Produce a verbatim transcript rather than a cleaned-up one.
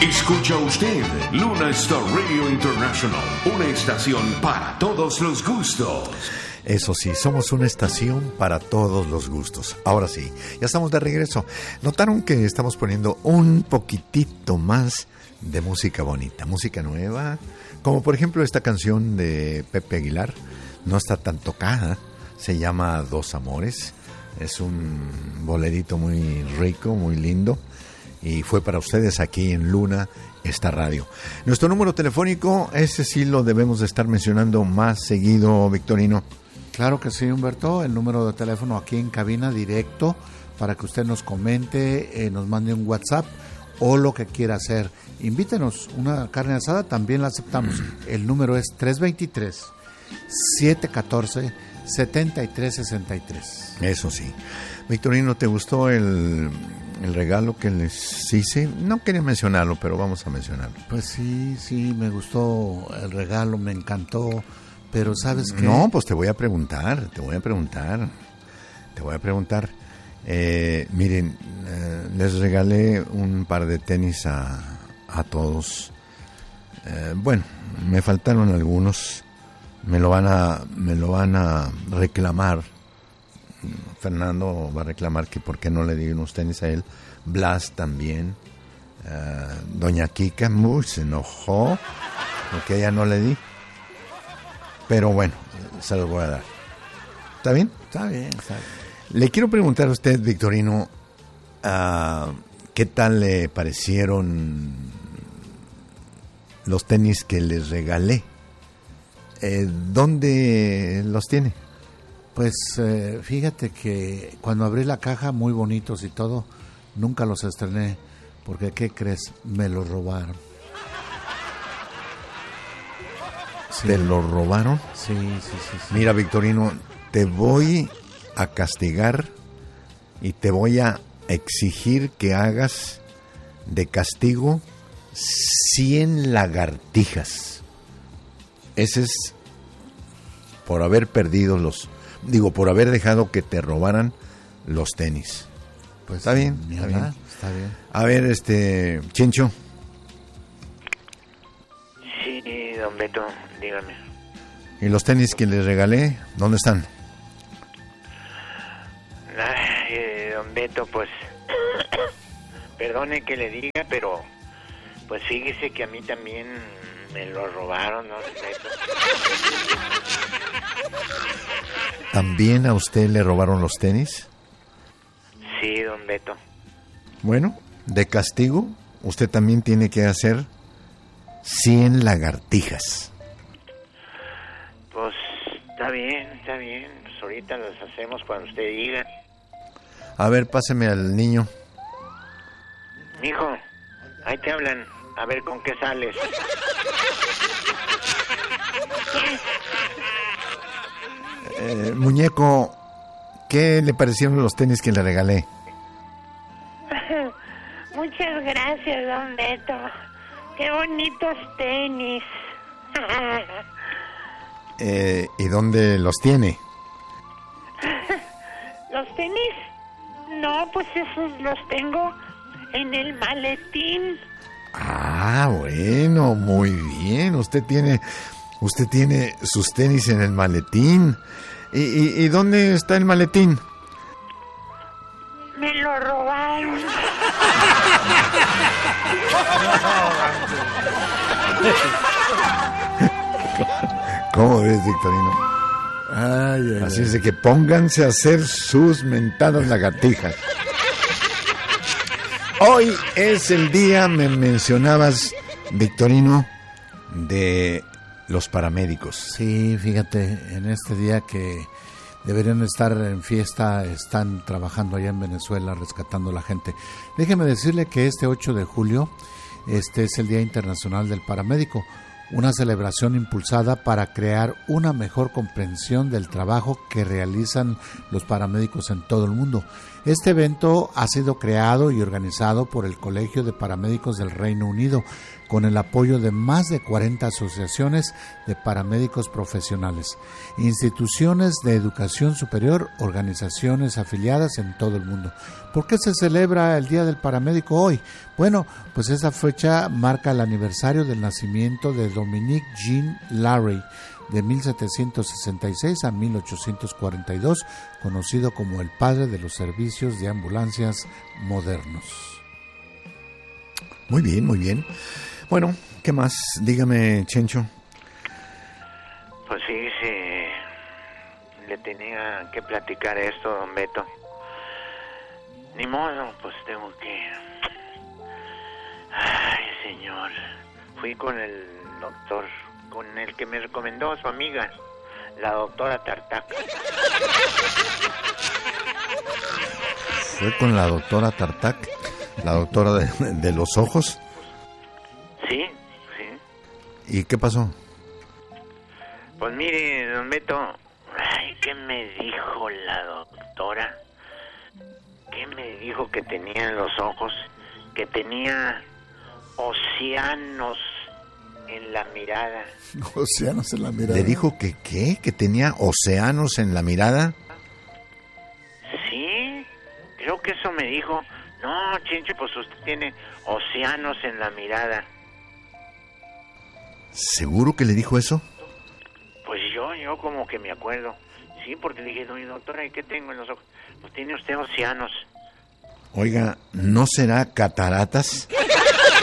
Escucha usted Luna Star Radio International, una estación para todos los gustos. Eso sí, somos una estación para todos los gustos. Ahora sí, ya estamos de regreso. ¿Notaron que estamos poniendo un poquitito más de música bonita, música nueva? Como por ejemplo esta canción de Pepe Aguilar, no está tan tocada, se llama Dos Amores. Es un bolerito muy rico, muy lindo, y fue para ustedes aquí en Luna esta radio. Nuestro número telefónico, ese sí lo debemos de estar mencionando más seguido, Victorino. Claro que sí, Humberto, el número de teléfono aquí en cabina directo para que usted nos comente, eh, nos mande un WhatsApp o lo que quiera hacer. Invítenos una carne asada, también la aceptamos. El número es tres dos tres, siete uno cuatro, siete tres seis tres. Eso sí. Victorino, ¿te gustó el, el regalo que les hice? No quería mencionarlo, pero vamos a mencionarlo. Pues sí, sí, me gustó el regalo, me encantó. Pero ¿sabes qué? No, pues te voy a preguntar, te voy a preguntar, te voy a preguntar. Eh, miren, eh, les regalé un par de tenis a, a todos. Eh, bueno, me faltaron algunos, me lo van a, me lo van a reclamar. Fernando va a reclamar que por qué no le di unos tenis a él. Blas también. Eh, Doña Kika muy se enojó porque a ella no le di. Pero bueno, se los voy a dar. ¿Está bien? Está bien, está bien. Le quiero preguntar a usted, Victorino, uh, ¿qué tal le parecieron los tenis que les regalé? Eh, ¿Dónde los tiene? Pues eh, fíjate que cuando abrí la caja, muy bonitos y todo, nunca los estrené, porque ¿qué crees? Me los robaron. Sí. ¿Te lo robaron? Sí, sí, sí, sí. Mira, Victorino, te voy a castigar y te voy a exigir que hagas de castigo cien lagartijas. Ese es por haber perdido los... Digo, por haber dejado que te robaran los tenis. Pues está bien, está bien. bien. Está bien. A ver, este... Chencho. Sí, don Beto, dígame. ¿Y los tenis que les regalé, dónde están? Ay, eh, don Beto, pues... perdone que le diga, pero... pues fíjese que a mí también me lo robaron, don Beto. ¿También a usted le robaron los tenis? Sí, don Beto. Bueno, de castigo, usted también tiene que hacer cien lagartijas. Pues está bien, está bien. Pues ahorita las hacemos cuando usted diga. A ver, páseme al niño. Mijo, ahí te hablan. A ver con qué sales. Eh, muñeco, ¿qué le parecieron los tenis que le regalé? Muchas gracias, don Beto. Qué bonitos tenis. eh, ¿Y dónde los tiene? ¿Los tenis? No, pues esos los tengo en el maletín. Ah, bueno, muy bien. Usted tiene, usted tiene sus tenis en el maletín. ¿Y, y, y dónde está el maletín? Me lo robaron. ¿Cómo ves, Victorino? Ay, ay, Así ay. es de que pónganse a hacer sus mentadas lagartijas. Hoy es el día, me mencionabas, Victorino, de los paramédicos. Sí, fíjate, en este día que deberían estar en fiesta, están trabajando allá en Venezuela, rescatando a la gente. Déjeme decirle que este ocho de julio, este es el Día Internacional del Paramédico, una celebración impulsada para crear una mejor comprensión del trabajo que realizan los paramédicos en todo el mundo. Este evento ha sido creado y organizado por el Colegio de Paramédicos del Reino Unido, con el apoyo de más de cuarenta asociaciones de paramédicos profesionales, instituciones de educación superior, organizaciones afiliadas en todo el mundo. ¿Por qué se celebra el Día del Paramédico hoy? Bueno, pues esa fecha marca el aniversario del nacimiento de Dominique Jean Larrey, de mil setecientos sesenta y seis a mil ochocientos cuarenta y dos, conocido como el padre de los servicios de ambulancias modernos. Muy bien, muy bien. Bueno, ¿qué más? Dígame, Chencho. Pues sí, sí, le tenía que platicar esto, don Beto. Ni modo, pues tengo que... Ay, señor, fui con el doctor, con el que me recomendó a su amiga, la doctora Tartac. ¿Fue con la doctora Tartac? ¿La doctora de, de los ojos? Sí, sí. ¿Y qué pasó? Pues mire, don Beto, ay, ¿qué me dijo la doctora? ¿Qué me dijo que tenía en los ojos? Que tenía océanos en la mirada. Océanos en la mirada. ¿Le dijo que qué? ¿Que tenía océanos en la mirada? Sí, creo que eso me dijo. No, Chencho, pues usted tiene océanos en la mirada. ¿Seguro que le dijo eso? Pues yo, yo como que me acuerdo. Sí, porque le dije, doña doctora, ¿y qué tengo en los ojos? Pues tiene usted océanos. Oiga, ¿no será cataratas?